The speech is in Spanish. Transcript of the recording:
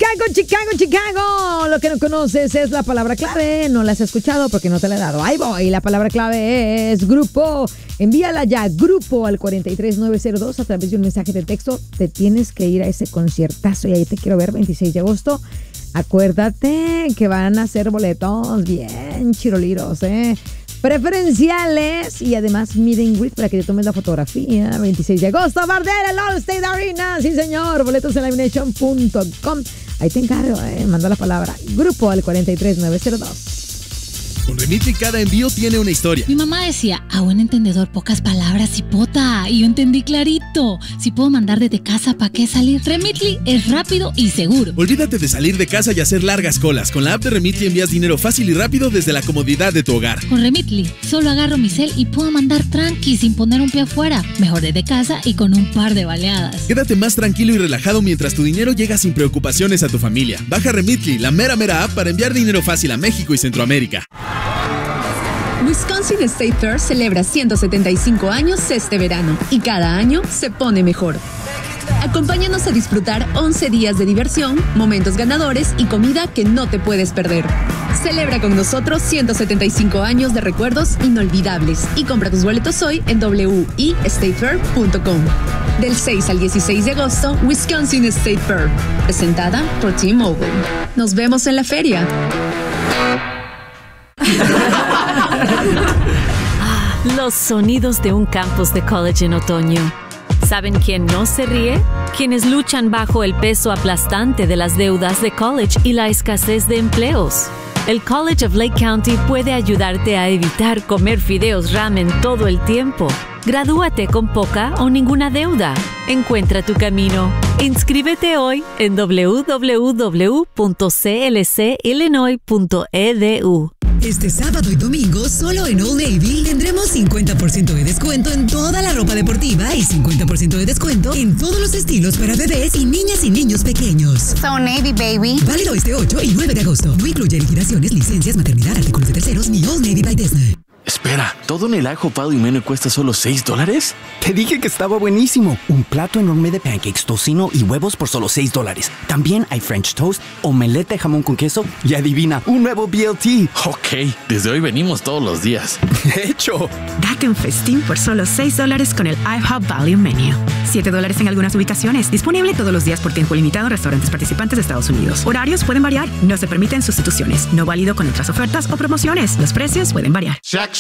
Chicago. Lo que no conoces es la palabra clave. No la has escuchado porque no te la he dado. Ahí voy. La palabra clave es grupo. Envíala ya, grupo, al 43902 a través de un mensaje de texto. Te tienes que ir a ese conciertazo y ahí te quiero ver, 26 de agosto. Acuérdate que van a ser boletos bien chiroliros, preferenciales y además meet and greet para que te tomes la fotografía. 26 de agosto, Bardera, el All-State Arena. Sí, señor. Boletos en livenation.com. Ahí te encargo, manda la palabra grupo al 43902. Con Remitly cada envío tiene una historia. Mi mamá decía, a buen entendedor, pocas palabras, cipota. Y yo entendí clarito. Si puedo mandar desde casa, ¿para qué salir? Remitly es rápido y seguro. Olvídate de salir de casa y hacer largas colas. Con la app de Remitly envías dinero fácil y rápido desde la comodidad de tu hogar. Con Remitly, solo agarro mi cel y puedo mandar tranqui sin poner un pie afuera. Mejor desde casa y con un par de baleadas. Quédate más tranquilo y relajado mientras tu dinero llega sin preocupaciones a tu familia. Baja Remitly, la mera app para enviar dinero fácil a México y Centroamérica. Wisconsin State Fair celebra 175 años este verano y cada año se pone mejor. Acompáñanos a disfrutar 11 días de diversión, momentos ganadores y comida que no te puedes perder. Celebra con nosotros 175 años de recuerdos inolvidables y compra tus boletos hoy en wistatefair.com. Del 6 al 16 de agosto, Wisconsin State Fair, presentada por T-Mobile. Nos vemos en la feria. Los sonidos de un campus de college en otoño. ¿Saben quién no se ríe? Quienes luchan bajo el peso aplastante de las deudas de college y la escasez de empleos. El College of Lake County puede ayudarte a evitar comer fideos ramen todo el tiempo. Gradúate con poca o ninguna deuda. Encuentra tu camino. Inscríbete hoy en www.clcillinois.edu. Este sábado y domingo, solo en Old Navy, tendremos 50% de descuento en toda la ropa deportiva y 50% de descuento en todos los estilos para bebés y niñas y niños pequeños. So Navy, baby. Válido este 8 y 9 de agosto. No incluye liquidaciones, licencias, maternidad, artículos de terceros ni Old Navy by Disney. Espera, ¿todo en el ajo Pado y Mene cuesta solo $6? Te dije que estaba buenísimo. Un plato enorme de pancakes, tocino y huevos por solo $6. También hay French toast, omelette de jamón con queso y adivina, un nuevo BLT. Ok, desde hoy venimos todos los días. De hecho. Date un festín por solo $6 con el IHOP Value Menu. $7 en algunas ubicaciones. Disponible todos los días por tiempo limitado en restaurantes participantes de Estados Unidos. Horarios pueden variar. No se permiten sustituciones. No válido con otras ofertas o promociones. Los precios pueden variar.